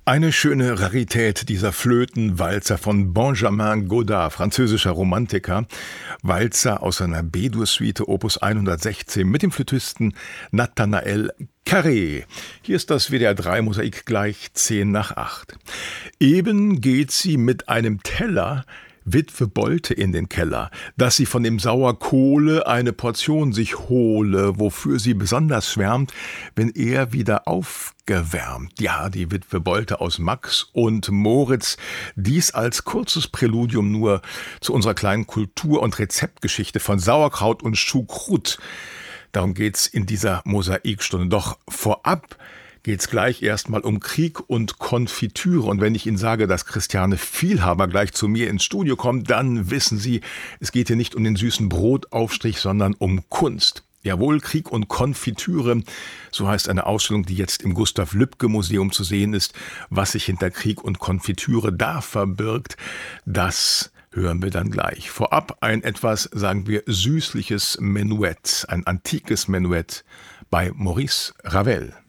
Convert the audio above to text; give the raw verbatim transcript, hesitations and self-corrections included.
Eine schöne Rarität dieser Flötenwalzer von Benjamin Godard, französischer Romantiker. Walzer aus seiner B-Dur-Suite Opus hundertsechzehn mit dem Flötisten Nathanael Carré. Hier ist das W D R drei Mosaik gleich zehn nach acht. Eben geht sie mit einem Teller Witwe Bolte in den Keller, dass sie von dem Sauerkohle eine Portion sich hole, wofür sie besonders schwärmt, wenn er wieder aufgewärmt. Ja, die Witwe Bolte aus Max und Moritz, dies als kurzes Präludium nur zu unserer kleinen Kultur- und Rezeptgeschichte von Sauerkraut und Choucroute. Darum geht's in dieser Mosaikstunde. Doch vorab geht's gleich erstmal um Krieg und Konfitüre. Und wenn ich Ihnen sage, dass Christiane Vielhaber gleich zu mir ins Studio kommt, dann wissen Sie, es geht hier nicht um den süßen Brotaufstrich, sondern um Kunst. Jawohl, Krieg und Konfitüre, so heißt eine Ausstellung, die jetzt im Gustav-Lübcke-Museum zu sehen ist. Was sich hinter Krieg und Konfitüre da verbirgt, das hören wir dann gleich. Vorab ein etwas, sagen wir, süßliches Menuett, ein antikes Menuett bei Maurice Ravel.